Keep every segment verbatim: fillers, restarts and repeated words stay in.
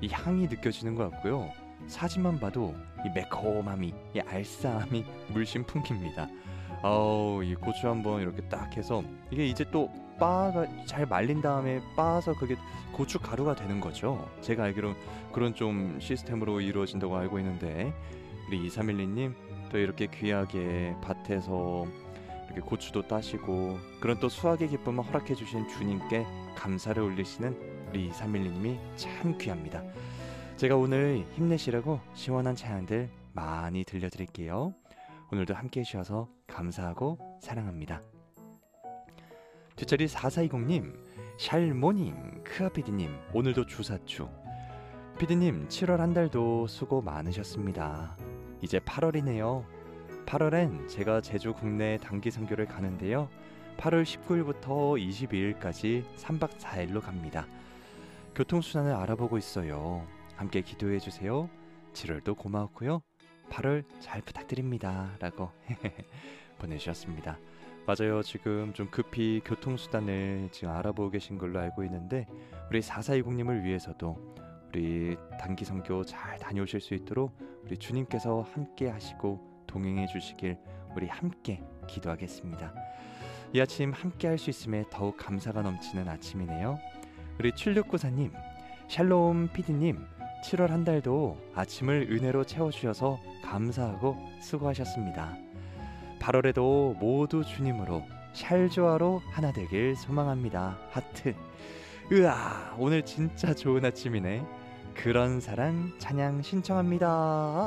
이 향이 느껴지는 것 같고요. 사진만 봐도 이 매콤함이, 이 알싸함이 물씬 풍깁니다. 아우, 이 고추 한번 이렇게 딱 해서 이게 이제 또 빻아가 잘 말린 다음에 빻아서 그게 고추 가루가 되는 거죠. 제가 알기로 그런 좀 시스템으로 이루어진다고 알고 있는데, 우리 이삼일이님 또 이렇게 귀하게 밭에서 이렇게 고추도 따시고 그런 또 수확의 기쁨을 허락해 주신 주님께 감사를 올리시는 우리 이삼일이님이 참 귀합니다. 제가 오늘 힘내시라고 시원한 찬양들 많이 들려드릴게요. 오늘도 함께 해주셔서 감사하고 사랑합니다. 뒷자리 사사이공님, 샬모닝, 크아피디님, 오늘도 주사추. 피디님, 칠월 한 달도 수고 많으셨습니다. 이제 팔월이네요. 팔월엔 제가 제주 국내 단기 선교를 가는데요. 팔월 십구일부터 이십이일까지 삼 박 사 일로 갑니다. 교통수단을 알아보고 있어요. 함께 기도해주세요. 칠월도 고마웠고요. 팔월 잘 부탁드립니다. 라고 보내주셨습니다. 맞아요. 지금 좀 급히 교통수단을 지금 알아보고 계신 걸로 알고 있는데, 우리 사사이공님을 위해서도 우리 단기 선교 잘 다녀오실 수 있도록 우리 주님께서 함께 하시고 동행해 주시길 우리 함께 기도하겠습니다. 이 아침 함께 할 수 있음에 더욱 감사가 넘치는 아침이네요. 우리 칠육구사님, 샬롬 피디님, 칠월 한 달도 아침을 은혜로 채워주셔서 감사하고 수고하셨습니다. 팔월에도 모두 주님으로 샬조아로 하나 되길 소망합니다. 하트. 으아, 오늘 진짜 좋은 아침이네. 그런 사랑 찬양 신청합니다.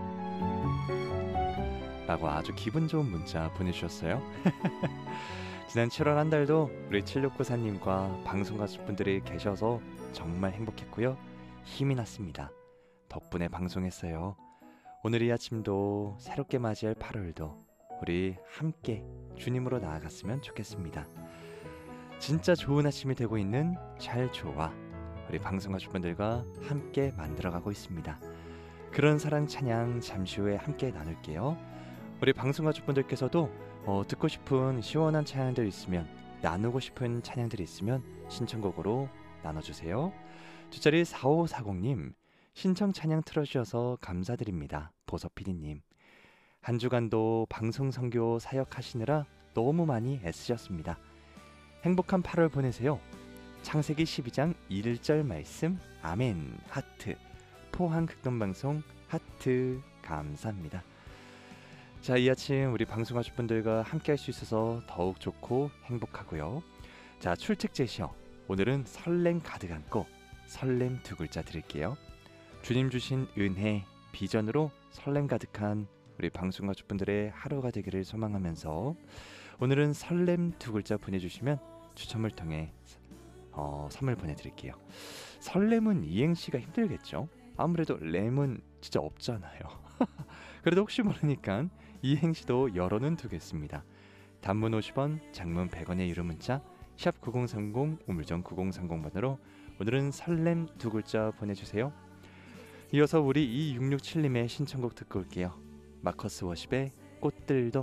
라고 아주 기분 좋은 문자 보내주셨어요. 지난 칠월 한 달도 우리 칠육구사님과 방송 가수분들이 계셔서 정말 행복했고요. 힘이 났습니다. 덕분에 방송했어요. 오늘 이 아침도 새롭게 맞이할 팔월도 우리 함께 주님으로 나아갔으면 좋겠습니다. 진짜 좋은 아침이 되고 있는 잘 좋아, 우리 방송 가족분들과 함께 만들어가고 있습니다. 그런 사랑 찬양 잠시 후에 함께 나눌게요. 우리 방송 가족분들께서도 어, 듣고 싶은 시원한 찬양들 있으면, 나누고 싶은 찬양들이 있으면 신청곡으로 나눠주세요. 뒷자리 사오사공님, 신청 찬양 틀어주셔서 감사드립니다. 보석피디님, 한 주간도 방송 선교 사역하시느라 너무 많이 애쓰셨습니다. 행복한 팔월 보내세요. 창세기 십이 장 일 절 말씀 아멘 하트. 포항 극동방송 하트. 감사합니다. 자, 이 아침 우리 방송하실 분들과 함께 할 수 있어서 더욱 좋고 행복하고요. 자, 출첵 제시어, 오늘은 설렘 가득 안고 설렘 두 글자 드릴게요. 주님 주신 은혜, 비전으로 설렘 가득한 우리 방송 가족분들의 하루가 되기를 소망하면서 오늘은 설렘 두 글자 보내주시면 추첨을 통해 어, 선물 보내드릴게요. 설렘은 이행시가 힘들겠죠? 아무래도 렘은 진짜 없잖아요. 그래도 혹시 모르니까 이행시도 열어는 두겠습니다. 단문 오십 원, 장문 백 원의 유료 문자 샵 구공삼공, 우물정 구공삼공 번으로 오늘은 설렘 두 글자 보내주세요. 이어서 우리 이육육칠님의 신청곡 듣고 올게요. 마커스 워십의 꽃들도